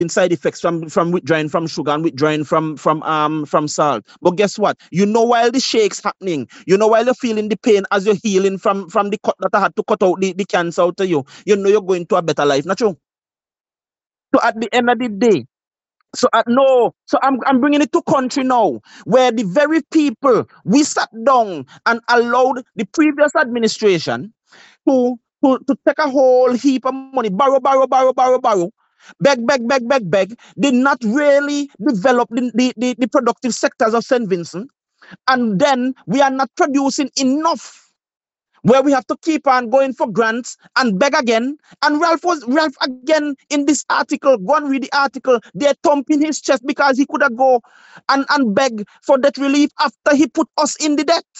side effects from withdrawing from sugar and withdrawing from salt. But guess what? You know, while the shake's happening, you know, while you're feeling the pain as you're healing from the cut that I had to cut out the cancer out of you, you know you're going to a better life. Not true? So at the end of the day, no, so I'm bringing it to country now, where the very people we sat down and allowed the previous administration to take a whole heap of money, borrow, beg, did not really develop the productive sectors of St. Vincent. And then we are not producing enough where we have to keep on going for grants and beg again. And Ralph again in this article, go and read the article, they're thumping his chest because he could have go and beg for debt relief after he put us in the debt.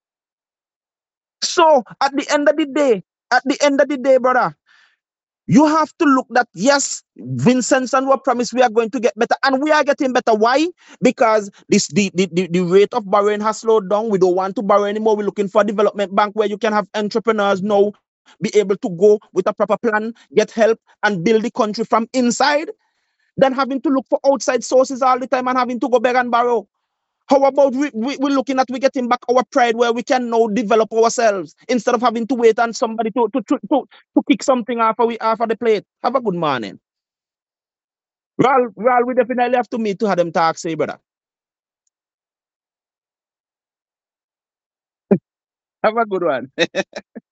So at the end of the day, brother, you have to look that, yes, Vincentson were promised we are going to get better, and we are getting better. Why? Because the rate of borrowing has slowed down. We don't want to borrow anymore. We're looking for a development bank where you can have entrepreneurs now be able to go with a proper plan, get help, and build the country from inside, than having to look for outside sources all the time and having to go beg and borrow. How about we're looking at we getting back our pride where we can now develop ourselves instead of having to wait on somebody to kick something off of the plate. Have a good morning. Well, we definitely have to meet to have them talk, say, brother. Have a good one.